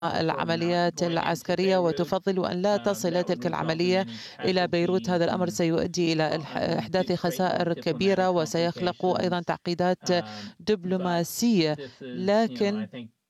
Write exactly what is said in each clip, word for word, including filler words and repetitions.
العمليات العسكرية وتفضل أن لا تصل تلك العملية إلى بيروت. هذا الأمر سيؤدي إلى الح- إحداث خسائر كبيرة وسيخلق أيضا تعقيدات دبلوماسية. لكن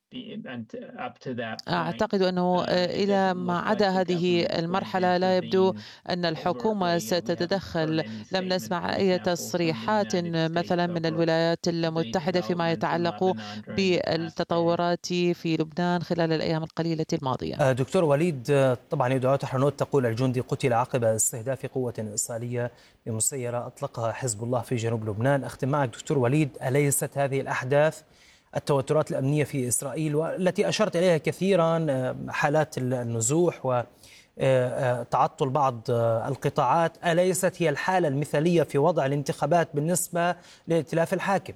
أعتقد أنه إلى ما عدا هذه المرحلة لا يبدو أن الحكومة ستتدخل. لم نسمع أي تصريحات مثلا من الولايات المتحدة فيما يتعلق بالتطورات في لبنان خلال الأيام القليلة الماضية. دكتور وليد، طبعا يدعوات حرنوت تقول الجندي قتل عقب استهداف قوة إسرائيلية بمسيرة أطلقها حزب الله في جنوب لبنان. أختم معك دكتور وليد، أليست هذه الأحداث التوترات الأمنية في إسرائيل والتي أشرت إليها كثيرا، حالات النزوح وتعطل بعض القطاعات، أليست هي الحالة المثالية في وضع الانتخابات بالنسبة للائتلاف الحاكم؟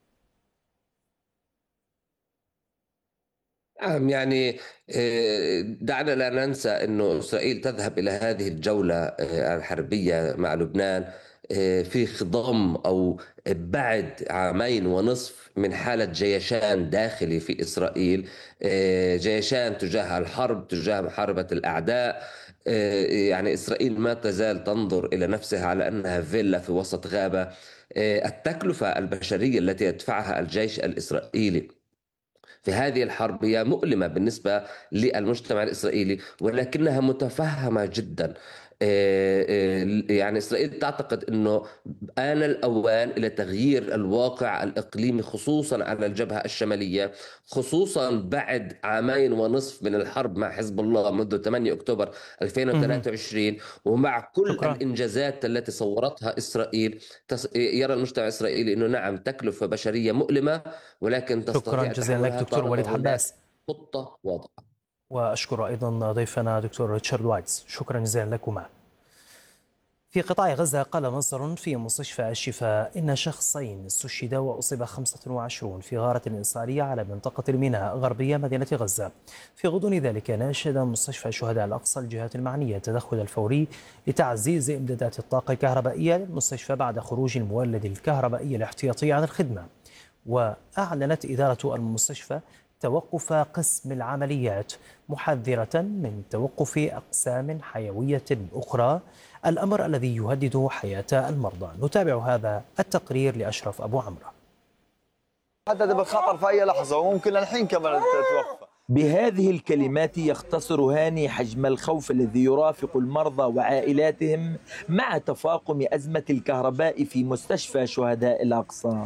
نعم، يعني دعنا لا ننسى أنه إسرائيل تذهب إلى هذه الجولة الحربية مع لبنان في خضم أو بعد عامين ونصف من حالة جيشان داخلي في إسرائيل، جيشان تجاه الحرب، تجاه محاربة الأعداء. يعني إسرائيل ما تزال تنظر إلى نفسها على أنها فيلا في وسط غابة. التكلفة البشرية التي يدفعها الجيش الإسرائيلي في هذه الحرب هي مؤلمة بالنسبة للمجتمع الإسرائيلي، ولكنها متفهمة جدا. يعني إسرائيل تعتقد أنه آن الأوان إلى تغيير الواقع الإقليمي، خصوصا على الجبهة الشمالية، خصوصا بعد عامين ونصف من الحرب مع حزب الله منذ ثمانية أكتوبر ألفين وثلاثة وعشرين، ومع كل شكرا. الإنجازات التي صورتها إسرائيل. يرى المجتمع الإسرائيلي أنه نعم تكلفة بشرية مؤلمة، ولكن تستطيع شكرا جزيلا لك دكتور وليد حباس، خطة واضحة. وأشكر أيضا ضيفنا دكتور ريتشارد وايتس، شكرا جزيلا لكما. في قطاع غزة قال مصدر في مستشفى الشفاء إن شخصين استشهدا وأصيب خمسة وعشرين في غارة إسرائيلية على منطقة الميناء غربية مدينة غزة. في غضون ذلك ناشد مستشفى شهداء الأقصى الجهات المعنية التدخل الفوري لتعزيز إمدادات الطاقة الكهربائية للمستشفى بعد خروج المولد الكهربائي الاحتياطي عن الخدمة. وأعلنت إدارة المستشفى توقف قسم العمليات، محذرة من توقف أقسام حيوية أخرى، الأمر الذي يهدد حياة المرضى. نتابع هذا التقرير لأشرف أبو عمرو. هذا بالخطر في أي لحظة وممكن الحين كمان تتوفى. بهذه الكلمات يختصر هاني حجم الخوف الذي يرافق المرضى وعائلاتهم مع تفاقم أزمة الكهرباء في مستشفى شهداء الأقصى.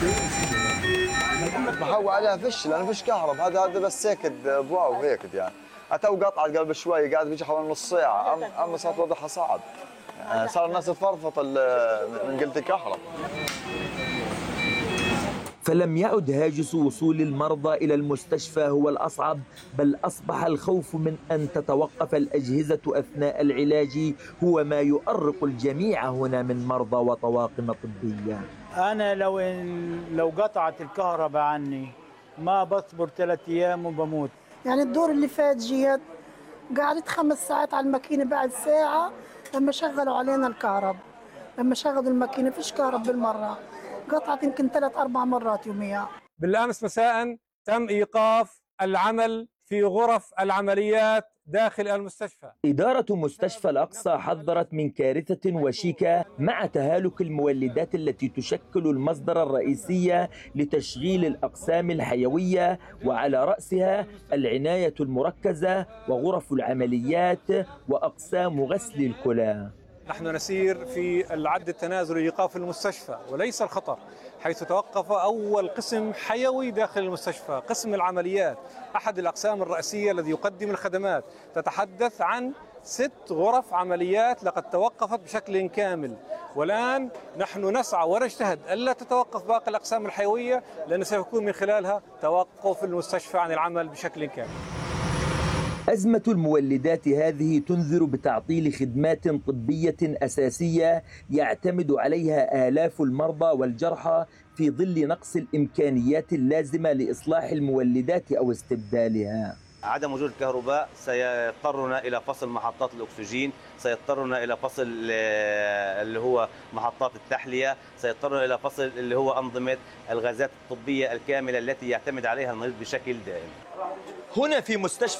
محول عليها فش، لأنه فيش كهرب. هذا هذا بس ساكت بواو هيك يعني. أتو قطعت قبل شوي، قاعد بيجي حوالي نص ساعة، أم أما صارت وضعها صعب. يعني صار الناس تفرفط من قلة الكهرب. فلم يعد هاجس وصول المرضى إلى المستشفى هو الأصعب، بل أصبح الخوف من أن تتوقف الأجهزة أثناء العلاج هو ما يؤرق الجميع هنا من مرضى وطواقم طبية. أنا لو إن لو قطعت الكهرباء عني ما بصبر ثلاث أيام وبموت. يعني الدور اللي فات جيت قعدت خمس ساعات على الماكينة، بعد ساعة لما شغلوا علينا الكهرب، لما شغلوا الماكينة فيش كهرب بالمرة، قطعت يمكن ثلاث أربع مرات يوميا. بالأمس مساء تم إيقاف العمل في غرف العمليات داخل المستشفى. إدارة مستشفى الأقصى حذرت من كارثة وشيكة مع تهالك المولدات التي تشكل المصدر الرئيسي لتشغيل الأقسام الحيوية، وعلى رأسها العناية المركزة وغرف العمليات وأقسام غسل الكلى. نحن نسير في العد التنازلي لإيقاف المستشفى وليس الخطر، حيث توقف أول قسم حيوي داخل المستشفى، قسم العمليات، أحد الأقسام الرئيسية الذي يقدم الخدمات. تتحدث عن ست غرف عمليات لقد توقفت بشكل كامل، والآن نحن نسعى ونجتهد ألا تتوقف باقي الأقسام الحيوية، لأن سيكون من خلالها توقف المستشفى عن العمل بشكل كامل. أزمة المولدات هذه تنذر بتعطيل خدمات طبية أساسية يعتمد عليها آلاف المرضى والجرحى في ظل نقص الإمكانيات اللازمة لإصلاح المولدات أو استبدالها. عدم وجود الكهرباء سيضطرنا إلى فصل محطات الأكسجين، سيضطرنا إلى فصل اللي هو محطات التحلية، سيضطرنا إلى فصل اللي هو أنظمة الغازات الطبية الكاملة التي يعتمد عليها المريض بشكل دائم. هنا في مستشفى